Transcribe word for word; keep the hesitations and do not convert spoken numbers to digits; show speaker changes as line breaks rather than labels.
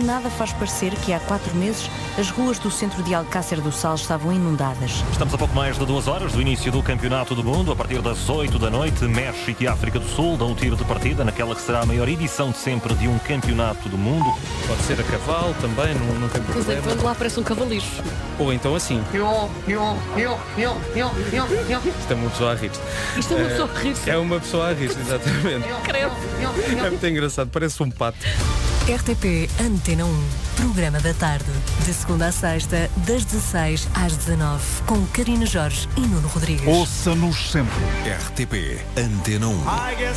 nada faz parecer que há quatro meses as ruas do centro de Alcácer do Sal estavam inundadas.
Estamos a pouco mais de duas horas do início do Campeonato do Mundo. A partir das oito da noite, México e África do Sul dão o tiro de partida naquela que será a maior edição de sempre de um Campeonato do Mundo.
Pode ser a cavalo também, não, não tem
Pois é,
problema.
quando lá parece um cavalicho.
Ou então assim. Isto é uma pessoa a rir.
Isto é uma pessoa a rir.
É uma pessoa a rir, exatamente.
Credo.
É muito engraçado, parece um pato.
R T P Antena um, programa da tarde. De segunda a sexta, das dezasseis às dezanove, com Karina Jorge e Nuno Rodrigues.
Ouça-nos sempre.
R T P Antena um.